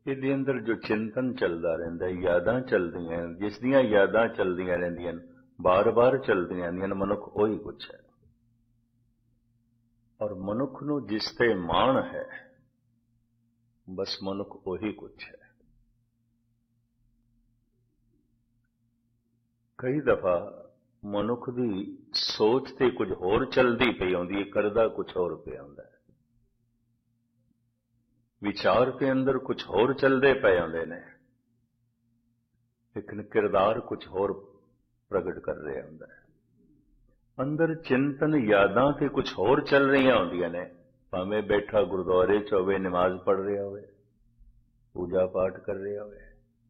ਇਹਦੇ ਅੰਦਰ ਜੋ ਚਿੰਤਨ ਚੱਲਦਾ ਰਹਿੰਦਾ, ਯਾਦਾਂ ਚੱਲਦੀਆਂ, ਜਿਸ ਦੀਆਂ ਯਾਦਾਂ ਚੱਲਦੀਆਂ ਰਹਿੰਦੀਆਂ ਬਾਰ-ਬਾਰ ਚੱਲਦੀਆਂ ਰਹਿੰਦੀਆਂ, ਮਨੁੱਖ ਉਹੀ ਕੁਛ ਹੈ। ਔਰ ਮਨੁੱਖ ਨੂੰ ਜਿਸ ਤੇ ਮਾਣ ਹੈ, ਬਸ ਮਨੁੱਖ ਉਹੀ ਕੁਛ ਹੈ। ਕਈ ਦਫਾ ਮਨੁੱਖ ਦੀ ਸੋਚ ਤੇ ਕੁਝ ਹੋਰ ਚੱਲਦੀ ਪਈ ਆਉਂਦੀ ਹੈ, ਕਰਦਾ ਕੁਝ ਹੋਰ ਪਿਆ ਹੁੰਦਾ ਹੈ। ਵਿਚਾਰ ਦੇ ਅੰਦਰ ਕੁਝ ਹੋਰ ਚੱਲਦੇ ਪਏ ਆਉਂਦੇ ਨੇ, ਲੇਕਿਨ ਕਿਰਦਾਰ ਕੁਝ ਹੋਰ ਪ੍ਰਗਟ ਕਰ ਰਿਹਾ ਹੁੰਦਾ ਹੈ। ਅੰਦਰ ਚਿੰਤਨ ਯਾਦਾਂ ਤੇ ਕੁਝ ਹੋਰ ਚੱਲ ਰਹੀਆਂ ਹੁੰਦੀਆਂ ਨੇ, ਭਾਵੇਂ ਬੈਠਾ ਗੁਰਦੁਆਰੇ 'ਚ ਹੋਵੇ, ਨਮਾਜ਼ ਪੜ੍ਹ ਰਿਹਾ ਹੋਵੇ, ਪੂਜਾ ਪਾਠ ਕਰ ਰਿਹਾ ਹੋਵੇ।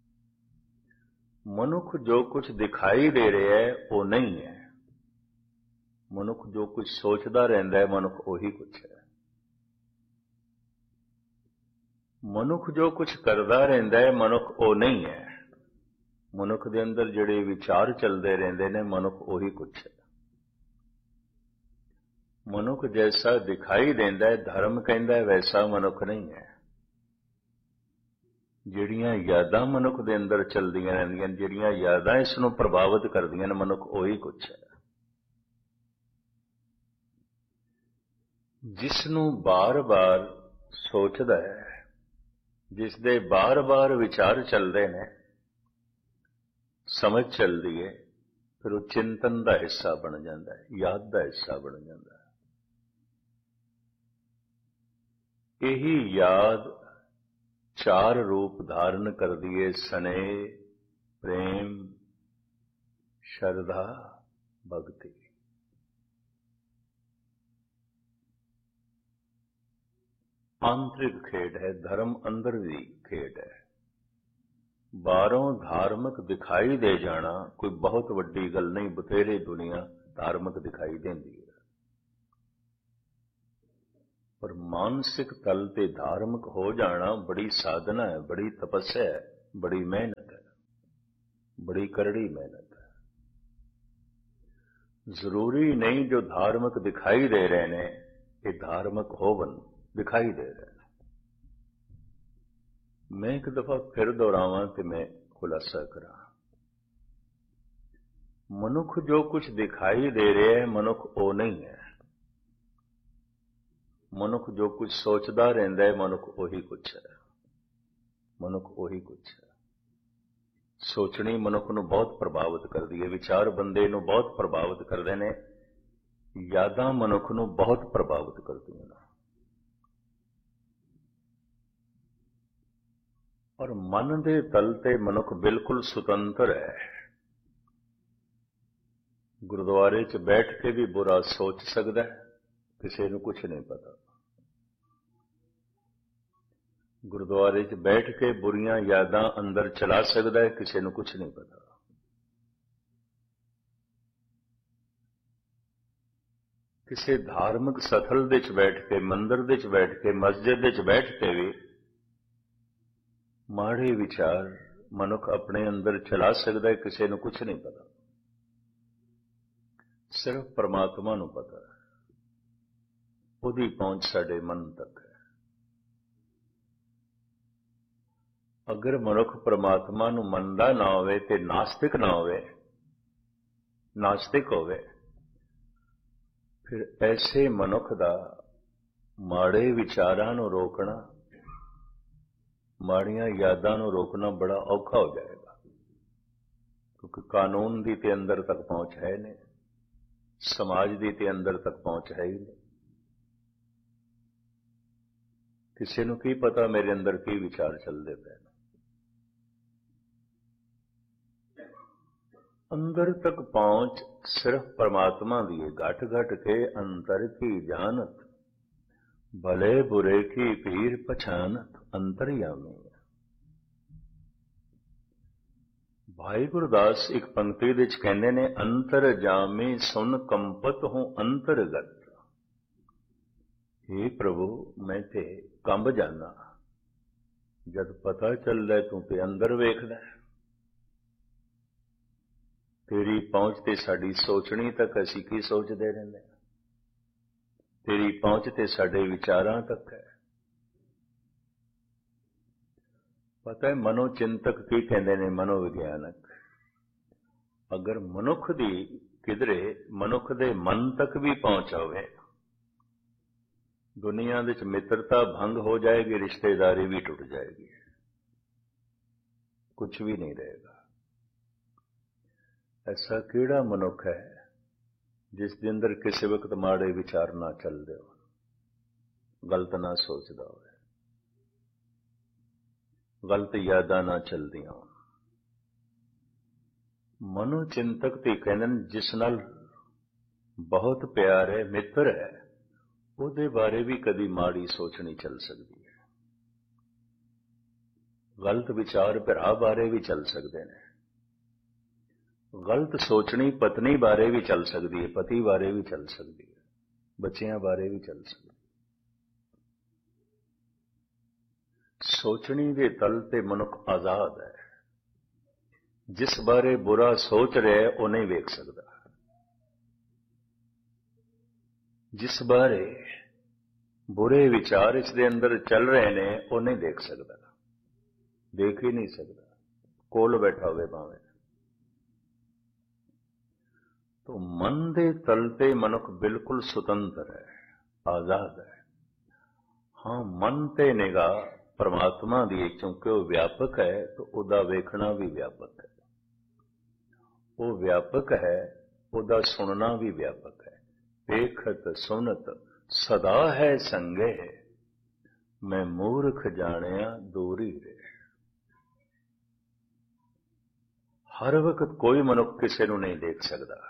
ਮਨੁੱਖ ਜੋ ਕੁਝ ਦਿਖਾਈ ਦੇ ਰਿਹਾ ਹੈ ਉਹ ਨਹੀਂ ਹੈ। ਮਨੁੱਖ ਜੋ ਕੁਝ ਸੋਚਦਾ ਰਹਿੰਦਾ ਹੈ, ਮਨੁੱਖ ਉਹੀ ਕੁਝ ਹੈ। ਮਨੁੱਖ ਜੋ ਕੁਝ ਕਰਦਾ ਰਹਿੰਦਾ ਹੈ, ਮਨੁੱਖ ਉਹ ਨਹੀਂ ਹੈ। ਮਨੁੱਖ ਦੇ ਅੰਦਰ ਜਿਹੜੇ ਵਿਚਾਰ ਚੱਲਦੇ ਰਹਿੰਦੇ ਨੇ, ਮਨੁੱਖ ਉਹੀ ਕੁਝ ਹੈ। ਮਨੁੱਖ ਜੈਸਾ ਦਿਖਾਈ ਦਿੰਦਾ ਹੈ, ਧਰਮ ਕਹਿੰਦਾ ਹੈ, ਵੈਸਾ ਮਨੁੱਖ ਨਹੀਂ ਹੈ। ਜਿਹੜੀਆਂ ਯਾਦਾਂ ਮਨੁੱਖ ਦੇ ਅੰਦਰ ਚੱਲਦੀਆਂ ਰਹਿੰਦੀਆਂ, ਜਿਹੜੀਆਂ ਯਾਦਾਂ ਇਸ ਨੂੰ ਪ੍ਰਭਾਵਿਤ ਕਰਦੀਆਂ ਨੇ, ਮਨੁੱਖ ਉਹੀ ਕੁਝ ਹੈ। ਜਿਸ ਨੂੰ ਬਾਰ-ਬਾਰ ਸੋਚਦਾ ਹੈ, ਜਿਸ ਦੇ ਬਾਰ-ਬਾਰ ਵਿਚਾਰ ਚੱਲਦੇ ਨੇ, ਸਮਝ ਚੱਲਦੀ ਹੈ, ਫਿਰ ਉਹ ਚਿੰਤਨ ਦਾ ਹਿੱਸਾ ਬਣ ਜਾਂਦਾ ਹੈ, ਯਾਦ ਦਾ ਹਿੱਸਾ ਬਣ ਜਾਂਦਾ ਹੈ। ਇਹੀ ਯਾਦ ਚਾਰ ਰੂਪ ਧਾਰਨ ਕਰਦੀ ਹੈ: ਸਨੇਹ, ਪ੍ਰੇਮ, ਸ਼ਰਧਾ, ਭਗਤੀ। ਆਂਤਰਿਕ ਖੇਡ ਹੈ, ਧਰਮ ਅੰਦਰ ਦੀ ਖੇਡ ਹੈ। ਬਾਹਰੋਂ ਧਾਰਮਿਕ ਦਿਖਾਈ ਦੇ ਜਾਣਾ ਕੋਈ ਬਹੁਤ ਵੱਡੀ ਗੱਲ ਨਹੀਂ, ਬਥੇਰੇ ਦੁਨੀਆ ਧਾਰਮਿਕ ਦਿਖਾਈ ਦਿੰਦੀ ਹੈ, ਪਰ ਮਾਨਸਿਕ ਤਲ ਤੇ ਧਾਰਮਿਕ ਹੋ ਜਾਣਾ ਬੜੀ ਸਾਧਨਾ ਹੈ, ਬੜੀ ਤਪੱਸਿਆ ਹੈ, ਬੜੀ ਮਿਹਨਤ ਹੈ, ਬੜੀ ਕਰੜੀ ਮਿਹਨਤ ਹੈ। ਜ਼ਰੂਰੀ ਨਹੀਂ ਜੋ ਧਾਰਮਿਕ ਦਿਖਾਈ ਦੇ ਰਹੇ ਨੇ ਇਹ ਧਾਰਮਿਕ ਹੋਵਨ, ਦਿਖਾਈ ਦੇ ਰਹੇ ਨੇ। ਮੈਂ ਇੱਕ ਦਫਾ ਫਿਰ ਦੁਹਰਾਵਾਂ ਤੇ ਮੈਂ ਖੁਲਾਸਾ ਕਰਾਂ, ਮਨੁੱਖ ਜੋ ਕੁਝ ਦਿਖਾਈ ਦੇ ਰਿਹਾ ਹੈ, ਮਨੁੱਖ ਉਹ ਨਹੀਂ ਹੈ। ਮਨੁੱਖ ਜੋ ਕੁਝ ਸੋਚਦਾ ਰਹਿੰਦਾ ਹੈ, ਮਨੁੱਖ ਉਹੀ ਕੁਝ ਹੈ। ਮਨੁੱਖ ਉਹੀ ਕੁਝ ਹੈ। ਸੋਚਣੀ ਮਨੁੱਖ ਨੂੰ ਬਹੁਤ ਪ੍ਰਭਾਵਿਤ ਕਰਦੀ ਹੈ, ਵਿਚਾਰ ਬੰਦੇ ਨੂੰ ਬਹੁਤ ਪ੍ਰਭਾਵਿਤ ਕਰਦੇ ਨੇ, ਯਾਦਾਂ ਮਨੁੱਖ ਨੂੰ ਬਹੁਤ ਪ੍ਰਭਾਵਿਤ ਕਰਦੀਆਂ ਨੇ। ਔਰ ਮਨ ਦੇ ਤਲ ਤੇ ਮਨੁੱਖ ਬਿਲਕੁਲ ਸੁਤੰਤਰ ਹੈ। ਗੁਰਦੁਆਰੇ 'ਚ ਬੈਠ ਕੇ ਵੀ ਬੁਰਾ ਸੋਚ ਸਕਦਾ ਹੈ, ਕਿਸੇ ਨੂੰ ਕੁਝ ਨਹੀਂ ਪਤਾ। ਗੁਰਦੁਆਰੇ 'ਚ ਬੈਠ ਕੇ ਬੁਰੀਆਂ ਯਾਦਾਂ ਅੰਦਰ ਚਲਾ ਸਕਦਾ ਹੈ, ਕਿਸੇ ਨੂੰ ਕੁਝ ਨਹੀਂ ਪਤਾ। ਕਿਸੇ ਧਾਰਮਿਕ ਸਥਲ ਦੇ 'ਚ ਬੈਠ ਕੇ, ਮੰਦਿਰ ਦੇ 'ਚ ਬੈਠ ਕੇ, ਮਸਜਿਦ ਦੇ 'ਚ ਬੈਠ ਕੇ ਵੀ ਮਾੜੇ ਵਿਚਾਰ ਮਨੁੱਖ ਆਪਣੇ ਅੰਦਰ ਚਲਾ ਸਕਦਾ ਹੈ, ਕਿਸੇ ਨੂੰ ਕੁਝ ਨਹੀਂ ਪਤਾ। ਸਿਰਫ ਪਰਮਾਤਮਾ ਨੂੰ ਪਤਾ ਹੈ, ਉਹਦੀ ਪਹੁੰਚ ਸਾਡੇ ਮਨ ਤੱਕ ਹੈ। ਅਗਰ ਮਨੁੱਖ ਪਰਮਾਤਮਾ ਨੂੰ ਮੰਨਦਾ ਨਾ ਹੋਵੇ ਤੇ ਨਾਸਤਿਕ ਨਾ ਹੋਵੇ, ਨਾਸਤਿਕ ਹੋਵੇ, ਫਿਰ ਐਸੇ ਮਨੁੱਖ ਦਾ ਮਾੜੇ ਵਿਚਾਰਾਂ ਨੂੰ ਰੋਕਣਾ, ਮਾੜੀਆਂ ਯਾਦਾਂ ਨੂੰ ਰੋਕਣਾ ਬੜਾ ਔਖਾ ਹੋ ਜਾਏਗਾ, ਕਿਉਂਕਿ ਕਾਨੂੰਨ ਦੀ ਤੇ ਅੰਦਰ ਤੱਕ ਪਹੁੰਚ ਹੈ ਨਹੀਂ, ਸਮਾਜ ਦੀ ਤੇ ਅੰਦਰ ਤੱਕ ਪਹੁੰਚ ਹੈ ਹੀ ਨਹੀਂ। ਕਿਸੇ ਨੂੰ ਕੀ ਪਤਾ ਮੇਰੇ ਅੰਦਰ ਕੀ ਵਿਚਾਰ ਚੱਲਦੇ ਪਏ ਨੇ। ਅੰਦਰ ਤੱਕ ਪਹੁੰਚ ਸਿਰਫ ਪਰਮਾਤਮਾ ਦੀ ਹੈ। ਘਟ ਘਟ ਕੇ ਅੰਤਰ ਕੀ ਜਾਣਤ, ਭਲੇ ਬੁਰੇ ਕੀ ਪੀਰ ਪਛਾਨਤ, ਅੰਤਰਯਾਮੀ। ਭਾਈ ਗੁਰਦਾਸ ਇੱਕ ਪੰਕਤੀ ਵਿੱਚ ਕਹਿੰਦੇ ਨੇ, ਅੰਤਰ ਜਾਮੇ ਸੁਨ ਕੰਪਤ ਹੂੰ ਅੰਤਰਗਤ। हे ਪ੍ਰਭੂ, ਮੈਂ ਤੇ ਕੰਬ ਜਾਣਾ, ਜਦ ਪਤਾ ਚੱਲਦਾ ਤੂੰ ਤੇ ਅੰਦਰ ਵੇਖਦਾ। ਤੇਰੀ ਪਹੁੰਚ ਤੇ ਸਾਡੀ ਸੋਚਣੀ ਤੱਕ ਅਸੀਂ ਕੀ ਸੋਚਦੇ ਰਹਿੰਦੇ ਹਾਂ, ਤੇਰੀ ਪਹੁੰਚ ਤੇ ਸਾਡੇ ਵਿਚਾਰਾਂ ਤੱਕ ਹੈ। ਪਤਾ ਹੈ ਮਨੋਚਿੰਤਕ ਕੀ ਕਹਿੰਦੇ ਨੇ, ਮਨੋਵਿਗਿਆਨਕ, ਅਗਰ ਮਨੁੱਖ ਦੀ ਕਿਧਰੇ ਮਨੁੱਖ ਦੇ ਮਨ ਤੱਕ ਵੀ ਪਹੁੰਚ ਹੋਵੇ, ਦੁਨੀਆ ਵਿੱਚ ਮਿੱਤਰਤਾ ਭੰਗ ਹੋ ਜਾਏਗੀ, ਰਿਸ਼ਤੇਦਾਰੀ ਵੀ ਟੁੱਟ ਜਾਏਗੀ, ਕੁਝ ਵੀ ਨਹੀਂ ਰਹੇਗਾ। ਐਸਾ ਕਿਹੜਾ ਮਨੁੱਖ ਹੈ ਜਿਸ ਦੇ ਅੰਦਰ ਕਿਸੇ ਵਕਤ ਮਾੜੇ ਵਿਚਾਰ ਨਾ ਚੱਲਦੇ ਹੋ, ਗਲਤ ਨਾ ਸੋਚਦਾ ਹੋਵੇ, ਗਲਤ ਯਾਦਾਂ ਨਾ ਚਲਦੀਆਂ ਹੋਣ। ਮਨੋਚਿੰਤਕ ਤੇ ਕਹਿੰਦੇ ਨੇ ਜਿਸ ਨਾਲ ਬਹੁਤ ਪਿਆਰ ਹੈ, ਮਿੱਤਰ ਹੈ, ਉਹਦੇ ਬਾਰੇ ਵੀ ਕਦੀ ਮਾੜੀ ਸੋਚ ਨਹੀਂ ਚੱਲ ਸਕਦੀ ਹੈ। ਗਲਤ ਵਿਚਾਰ ਭਰਾ ਬਾਰੇ ਵੀ ਚੱਲ ਸਕਦੇ ਨੇ, ਗਲਤ ਸੋਚਣੀ ਪਤਨੀ ਬਾਰੇ ਵੀ ਚੱਲ ਸਕਦੀ ਹੈ, ਪਤੀ ਬਾਰੇ ਵੀ ਚੱਲ ਸਕਦੀ ਹੈ, ਬੱਚਿਆਂ ਬਾਰੇ ਵੀ ਚੱਲ ਸਕਦੀ ਹੈ। ਸੋਚਣੀ ਦੇ ਤਲ ਤੇ ਮਨੁੱਖ ਆਜ਼ਾਦ ਹੈ। ਜਿਸ ਬਾਰੇ ਬੁਰਾ ਸੋਚ ਰਿਹਾ ਉਹ ਨਹੀਂ ਵੇਖ ਸਕਦਾ, ਜਿਸ ਬਾਰੇ ਬੁਰੇ ਵਿਚਾਰ ਇਸ ਦੇ ਅੰਦਰ ਚੱਲ ਰਹੇ ਨੇ ਉਹ ਨਹੀਂ ਦੇਖ ਸਕਦਾ, ਦੇਖ ਹੀ ਨਹੀਂ ਸਕਦਾ, ਕੋਲ ਬੈਠਾ ਹੋਵੇ ਭਾਵੇਂ। तो मन दे तलते मनुख बिल्कुल सुतंत्र है, आजाद है। हाँ, मन ते निगाह परमात्मा दी, क्योंकि वो व्यापक है तो उदा वेखना भी व्यापक है, वो व्यापक है, उदा सुनना भी व्यापक है। देखत सुनत सदा है संगे, मैं मूर्ख जानिया दूरी रे। हर वक्त कोई मनुख किसी नूं नहीं देख सकता,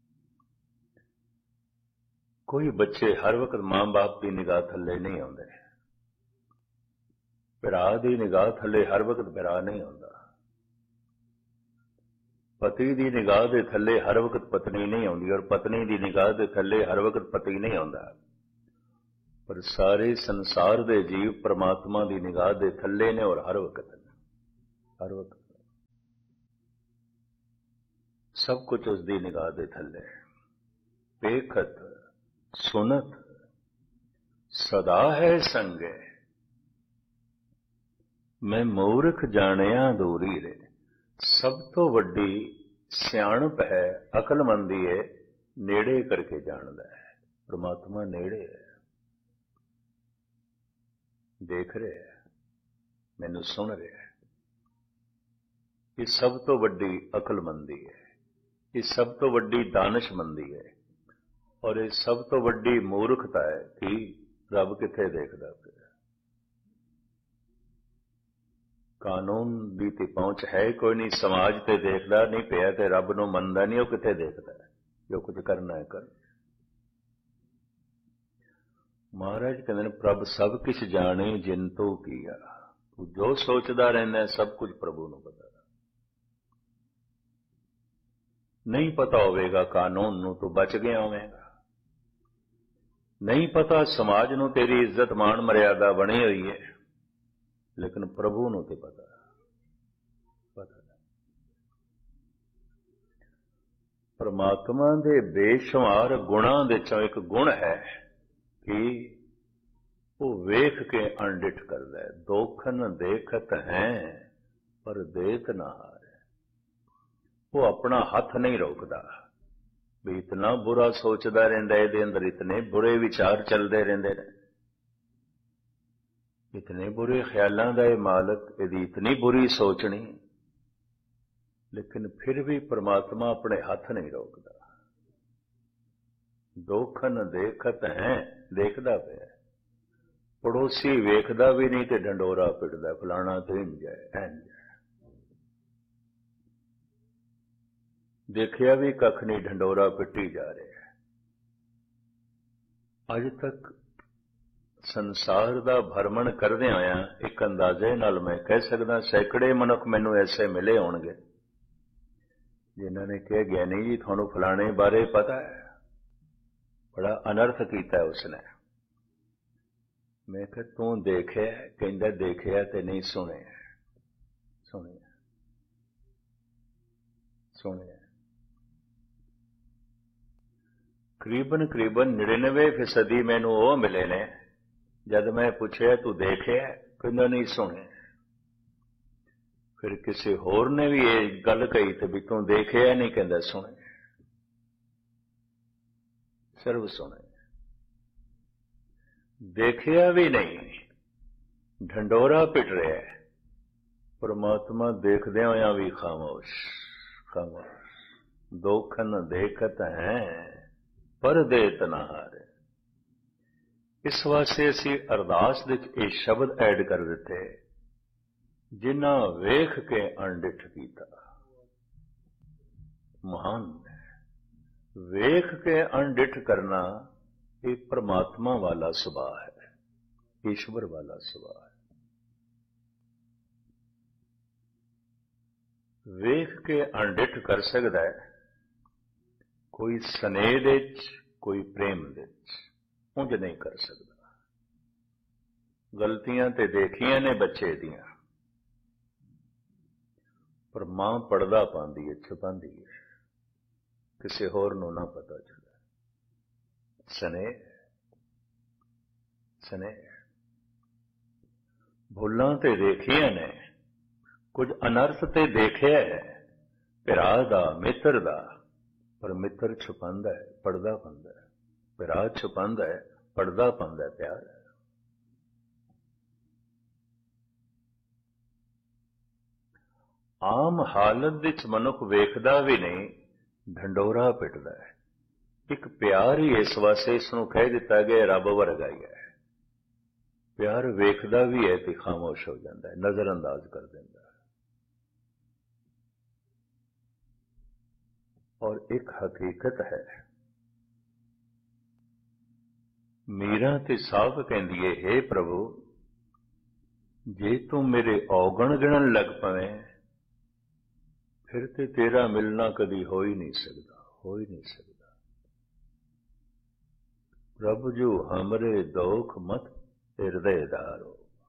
कोई बच्चे हर वक्त मां बाप की निगाह थले नहीं आते, भरा की निगाह थले हर वक्त भरा नहीं आता, पति की निगाह के थले हर वक्त पत्नी नहीं आती, और पत्नी की निगाह के थले हर वक्त पति नहीं आता। पर सारे संसार के जीव परमात्मा की निगाह के थले ने, और हर वक्त सब कुछ उसकी निगाह के थले। देखत सुनत सदा है संगे, मैं मूर्ख जानिया दूरी रे। सब तो वड्डी सियाणप है, अकलमंदी है, नेड़े करके जानदा है। परमात्मा नेड़े है, देख रहे है, मैनू सुन रहे है। ये सब तो वड्डी अकलमंदी है, ये सब तो वड्डी दानिशमंदी है, और ये सब तो वड्डी मूर्खता है कि रब किथे देखदा पिया। कानून दी ते पहुंच है कोई नहीं, समाज ते देखदा नहीं पिया, ते रब नूं मनदा नहीं, वो किथे देखदा है। जो कुछ करना है कर। महाराज कहते हैं प्रभ सब किछ जाने जिन तो किया। तू जो सोचदा रहना है सब कुछ प्रभु नूं पता। नहीं पता होवेगा कानून नूं तो बच गया होवेगा, नहीं पता समाज नूं तेरी इज्जत मान मर्यादा बनी हुई है, लेकिन प्रभु नूं ते पता। परमात्मा दे बेशुमार गुणां दे चों एक गुण है कि वो वेख के अणडिठ करदा है। दोखन देखत हैं पर देत ना हारे। वो अपना हथ नहीं रोकदा भी इतना बुरा सोचदा रहिंदा, इहदे अंदर इतने बुरे विचार चलदे रहिंदे ने, इतने बुरे ख्यालां दा ये मालक, इहदी इतनी बुरी सोचनी, लेकिन फिर भी परमात्मा अपने हथ नहीं रोकदा। दोखन देखत हैं, देखदा पिया, पड़ोसी वेखदा भी नहीं ते ढंडोरा पिटदा, फलाना तो इंज है इंज। देखिया भी कख नहीं, ढंडोरा पिटी जा रहे हैं। अज तक संसार का भ्रमण करदे आया एक अंदाजे नाल मैं कह सकदा सैकड़े मनुख मैनू ऐसे मिले होणगे जिन्हां ने कहा ज्ञानी जी तुहानू फलाने बारे पता है, बड़ा अनर्थ कीता है उसने। मैं कहा तू देखिया? कहंदा देखिया ते नहीं सुने। सुने सुने करीबन 99% मैनू वो मिले ने, जद मैं पूछया तू देखिया? कहंदा नहीं सुने। फिर किसी होर ने भी ये गल कही तो भी तू देखिया नहीं, कहता सुने, सिर्फ सुने, देखिया भी नहीं, ढंडोरा पिट रहा है, परमात्मा देखदे होया भी खामोश, खामोश। दोखन देखत है पर देत ना हारे। इस वास्ते असी अरदास विच ये शब्द ऐड कर दिते, जिन्ना वेख के अणडिठ कीता। महान वेख के अणडिठ करना ये परमात्मा वाला सुभाव है, ईश्वर वाला सुभाव है। वेख के अणडिठ कर सकता है कोई स्नेह दे विच, कोई प्रेम दे विच, उंज नहीं कर सकता। गलतियां ते देखियां ने बच्चे दियां, पर मां पड़दा पांदी है, छुपांदी है, किसी होर नूं ना पता चले। स्नेह, स्नेह। भुल्लां ते देखियां ने, कुछ अनर्थ ते देखिया है भरा दा, मित्र दा, पर मित्र छुपांदा है, पड़दा पांदा है। भरा छुपांदा है, पड़दा पांदा है, प्यार है। आम हालत विच मनुख वेखदा भी नहीं, ढंडोरा पिटदा है। एक प्यार ही इस वास्ते इसनूं कह दिता गया रब वर्गा ही है। प्यार वेखदा भी है तो खामोश हो जाता है, नजरअंदाज कर देता है। और एक हकीकत है, मीरा ते साहब कहंदी है, हे प्रभु जे तू मेरे औगण गिणन लग पवे फिर ते तेरा मिलना कदी हो ही नहीं सकता, हो ही नहीं सकता। प्रभु जो हमरे दोख मत हृदय दारो।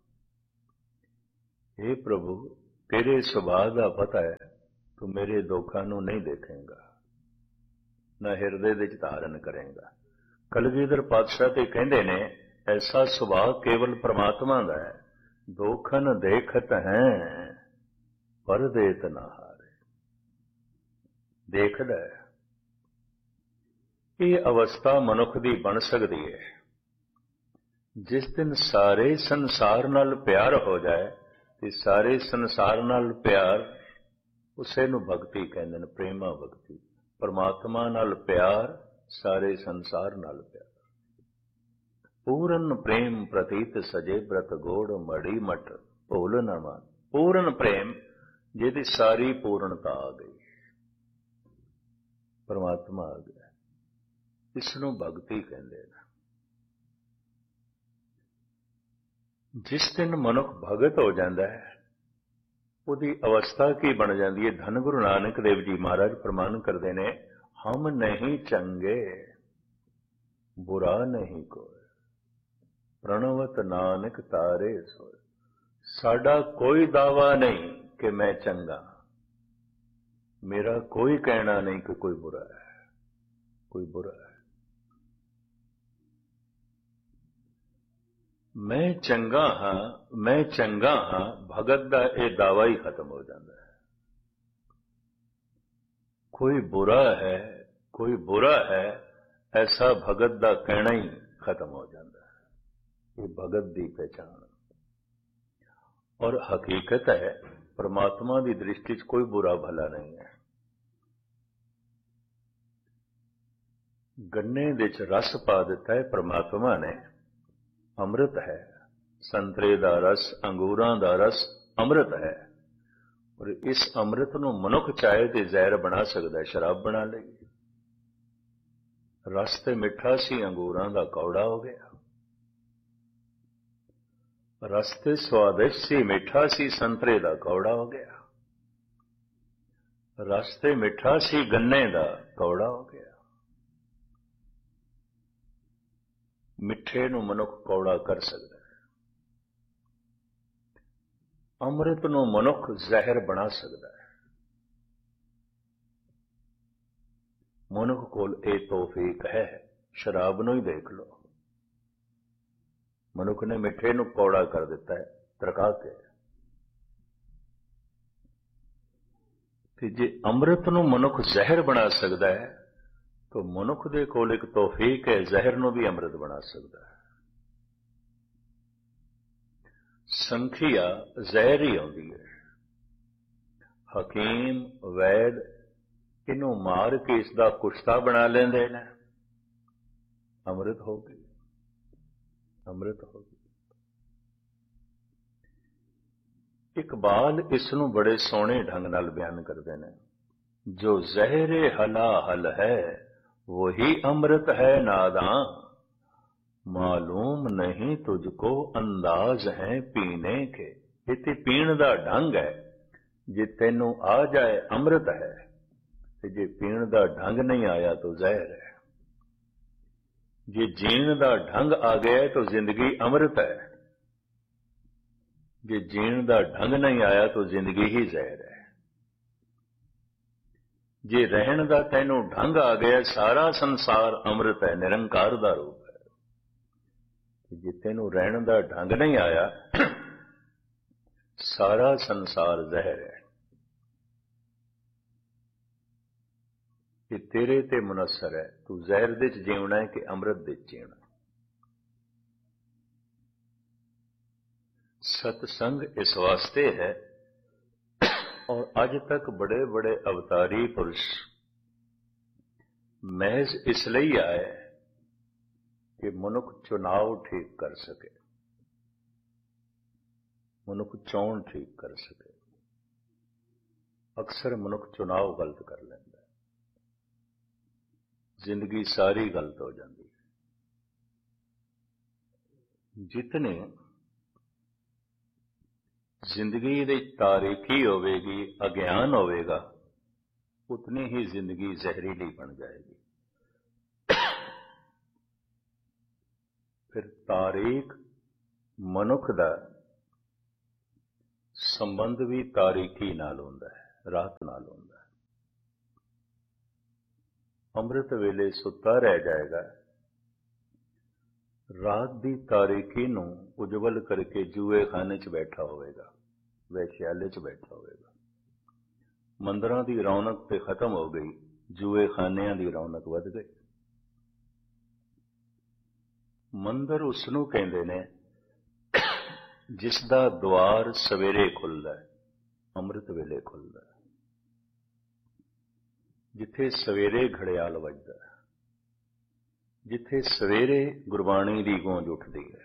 हे प्रभु तेरे सुभाव का पता है, तू मेरे दोखा नूं नहीं देखेगा, न हृदय विच धारण करेगा। कलगीधर पातशाह ते कहंदे ने, ऐसा सुभाव केवल परमात्मा का है। दोखन देखत हैं पर देत ना हारे। देखदा है, ये अवस्था मनुख दी बन सकती है जिस दिन सारे संसार नाल प्यार हो जाए, ते सारे संसार नाल प्यार उसे नूं भगती कहंदे ने, प्रेमा भगती। परमात्मा नाल प्यार, सारे संसार नाल प्यार। पूरन प्रेम प्रतीत सजे ब्रत गोड़, मड़ी मठ भूल न मान। पूरन प्रेम जिहदी सारी पूर्णता आ गई, परमात्मा आ गया, इसनूं भगती कहंदे ने। जिस दिन मनुख भगत हो जाता है, उसकी अवस्था की बन जाती है। धन गुरु नानक देव जी महाराज प्रमाण करते हैं, हम नहीं चंगे बुरा नहीं कोई, प्रणवत नानक तारे सोए। साडा कोई दावा नहीं कि मैं चंगा, मेरा कोई कहना नहीं कि कोई बुरा है, कोई बुरा है। मैं चंगा हाँ, मैं चंगा हाँ, भगत दा यह दावा ही खत्म हो जाता है। कोई बुरा है, कोई बुरा है, ऐसा भगत दा कहना ही खत्म हो जाता है। ये भगत दी पहचान और हकीकत है। परमात्मा की दृष्टि च कोई बुरा भला नहीं है। गन्ने दे च रस पा दिता है परमात्मा ने, अमृत है। संतरे दा रस, अंगूरां दा रस अमृत है। और इस अमृत नूं मनुख चाहे तो जहर बना सकता है, शराब बना लेगी। रस ते मिठा सी, अंगूरां दा कौड़ा हो गया। रस ते स्वादिष्ट सी, मिठा सी, संतरे दा कौड़ा हो गया। रस ते मिठा सी, गन्ने दा कौड़ा हो गया। मिठे नूं मनुख कौड़ा कर सकता है, अमृत नूं मनुख जहर बना सकता है। मनुख कोल ये तौफीक है। शराब नूं ही देख लो, मनुख ने मिठे नूं कौड़ा कर दिता है, तरका के। ਤੇ ਜੇ ਅੰਮ੍ਰਿਤ ਨੂੰ ਮਨੁੱਖ ਜ਼ਹਿਰ ਬਣਾ ਸਕਦਾ ਹੈ ਤਾਂ ਮਨੁੱਖ ਦੇ ਕੋਲ ਇੱਕ ਤੌਫੀਕ ਹੈ, ਜ਼ਹਿਰ ਨੂੰ ਵੀ ਅੰਮ੍ਰਿਤ ਬਣਾ ਸਕਦਾ ਹੈ। ਸੰਖਿਆ ਜ਼ਹਿਰ ਹੀ ਆਉਂਦੀ ਹੈ। ਹਕੀਮ ਵੈਦ ਇਹਨੂੰ ਮਾਰ ਕੇ ਇਸ ਦਾ ਕੁਸ਼ਤਾ ਬਣਾ ਲੈਂਦੇ ਨੇ, ਅੰਮ੍ਰਿਤ ਹੋ ਗਈ, ਅੰਮ੍ਰਿਤ ਹੋ ਗਈ। ਇਕਬਾਲ ਇਸ ਨੂੰ ਬੜੇ ਸੋਹਣੇ ਢੰਗ ਨਾਲ ਬਿਆਨ ਕਰਦੇ ਨੇ, ਜੋ ਜ਼ਹਿਰੇ ਹਲਾ ਹਲ ਹੈ ਵਹੀ ਅੰਮ੍ਰਿਤ ਹੈ ਨਾਦਾਂ, ਮਾਲੂਮ ਨਹੀਂ ਤੁਝਕੋ ਅੰਦਾਜ਼ ਹੈ ਪੀਣੇ ਕੇ। ਇੱਥੇ ਪੀਣ ਦਾ ਢੰਗ ਹੈ, ਜੇ ਤੈਨੂੰ ਆ ਜਾਏ ਅੰਮ੍ਰਿਤ ਹੈ, ਤੇ ਜੇ ਪੀਣ ਦਾ ਢੰਗ ਨਹੀਂ ਆਇਆ ਤਾਂ ਜ਼ਹਿਰ ਹੈ। ਜੇ ਜੀਣ ਦਾ ਢੰਗ ਆ ਗਿਆ ਤਾਂ ਜ਼ਿੰਦਗੀ ਅੰਮ੍ਰਿਤ ਹੈ, ਜੇ ਜੀਣ ਦਾ ਢੰਗ ਨਹੀਂ ਆਇਆ ਤਾਂ ਜ਼ਿੰਦਗੀ ਹੀ ਜ਼ਹਿਰ ਹੈ। ਜੇ ਰਹਿਣ ਦਾ ਤੈਨੂੰ ਢੰਗ ਆ ਗਿਆ, ਸਾਰਾ ਸੰਸਾਰ ਅੰਮ੍ਰਿਤ ਹੈ, ਨਿਰੰਕਾਰ ਦਾ ਰੂਪ ਹੈ। ਜੇ ਤੈਨੂੰ ਰਹਿਣ ਦਾ ਢੰਗ ਨਹੀਂ ਆਇਆ, ਸਾਰਾ ਸੰਸਾਰ ਜ਼ਹਿਰ ਹੈ। ਇਹ ਤੇਰੇ ਤੇ ਮੁਨਸਰ ਹੈ, ਤੂੰ ਜ਼ਹਿਰ ਦੇ ਚ ਜੀਉਣਾ ਹੈ ਕਿ ਅੰਮ੍ਰਿਤ ਦੇ ਚ ਜੀਉਣਾ। सत्संग इस वास्ते है, और आज तक बड़े बड़े अवतारी पुरुष महज इसलिए आए कि मनुख चुनाव ठीक कर सके, मनुख चोण ठीक कर सके। अक्सर मनुख चुनाव गलत कर लेंदा है, जिंदगी सारी गलत हो जाती है। जितने जिंदगी ਦੀ ਤਾਰੀਕੀ ਹੋਵੇਗੀ, ਅਗਿਆਨ ਹੋਵੇਗਾ, ਉਤਨੀ ਹੀ ਜ਼ਿੰਦਗੀ ਜ਼ਹਿਰੀਲੀ ਬਣ ਜਾਏਗੀ। ਫਿਰ ਤਾਰੀਕ ਮਨੁੱਖ ਦਾ ਸੰਬੰਧ ਵੀ ਤਾਰੀਕੀ ਨਾਲ ਹੁੰਦਾ ਹੈ, ਰਾਤ ਨਾਲ ਹੁੰਦਾ ਹੈ। ਅੰਮ੍ਰਿਤ ਵੇਲੇ ਸੁੱਤਾ ਰਹਿ ਜਾਏਗਾ, ਰਾਤ ਦੀ ਤਾਰੀਕੀ ਨੂੰ ਉਜਵਲ ਕਰਕੇ ਜੂਏ ਖਾਨੇ 'ਚ ਬੈਠਾ ਹੋਵੇਗਾ, ਵੈਸ਼ਿਆਲੇ 'ਚ ਬੈਠਾ ਹੋਵੇਗਾ। ਮੰਦਰਾਂ ਦੀ ਰੌਣਕ ਤੇ ਖਤਮ ਹੋ ਗਈ, ਜੂਏ ਖਾਨਿਆਂ ਦੀ ਰੌਣਕ ਵੱਧ ਗਈ। ਮੰਦਰ ਉਸ ਨੂੰ ਕਹਿੰਦੇ ਨੇ ਜਿਸ ਦਾ ਦੁਆਰ ਸਵੇਰੇ ਖੁੱਲਦਾ ਹੈ, ਅੰਮ੍ਰਿਤ ਵੇਲੇ ਖੁੱਲਦਾ ਹੈ। ਜਿੱਥੇ ਸਵੇਰੇ ਘੜਿਆਲ ਵੱਜਦਾ ਹੈ, ਜਿੱਥੇ ਸਵੇਰੇ ਗੁਰਬਾਣੀ ਦੀ ਗੂੰਜ ਉੱਠਦੀ ਹੈ,